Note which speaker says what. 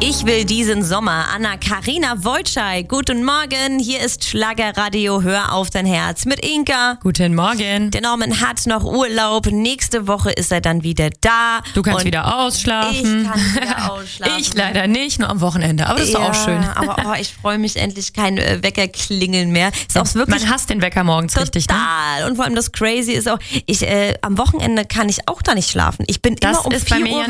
Speaker 1: Ich will diesen Sommer. Anna-Karina Wojcik. Guten Morgen, hier ist Schlagerradio. Hör auf dein Herz mit Inka.
Speaker 2: Guten Morgen.
Speaker 1: Der Norman hat noch Urlaub. Nächste Woche ist er dann wieder da.
Speaker 2: Du kannst wieder ausschlafen.
Speaker 1: Ich kann wieder ausschlafen.
Speaker 2: Ich leider nicht, nur am Wochenende. Aber das ist doch auch schön.
Speaker 1: Aber ich freue mich endlich, kein Wecker klingeln mehr. Ist auch wirklich
Speaker 2: Man hasst den Wecker morgens richtig, ne?
Speaker 1: Total. Und vor allem das Crazy ist auch, am Wochenende kann ich auch da nicht schlafen. Ich bin
Speaker 2: Das
Speaker 1: immer um
Speaker 2: ist bei
Speaker 1: 4
Speaker 2: mir
Speaker 1: Uhr
Speaker 2: ja